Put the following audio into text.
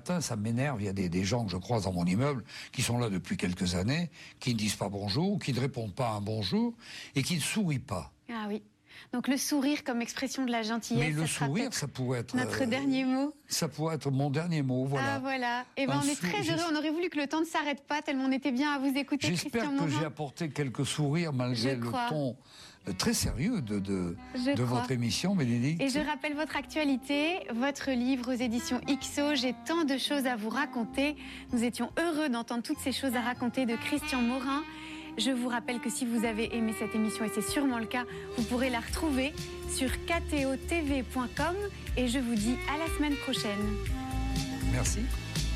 matin, ça m'énerve. Il y a des gens que je croise dans mon immeuble qui sont là depuis quelques années, qui ne disent pas bonjour, qui ne répondent pas à un bonjour et qui ne sourient pas. Ah oui. Donc le sourire comme expression de la gentillesse. Mais le sourire, ça pourrait être notre dernier mot. Ça pourrait être mon dernier mot, voilà. Ah voilà. Et ben on est très heureux. On aurait voulu que le temps ne s'arrête pas tellement on était bien à vous écouter. J'espère que j'ai apporté quelques sourires malgré le ton très sérieux de votre émission, Bénédicte. Et je rappelle votre actualité, votre livre aux éditions XO. J'ai tant de choses à vous raconter. Nous étions heureux d'entendre toutes ces choses à raconter de Christian Morin. Je vous rappelle que si vous avez aimé cette émission, et c'est sûrement le cas, vous pourrez la retrouver sur ktotv.com et je vous dis à la semaine prochaine. Merci.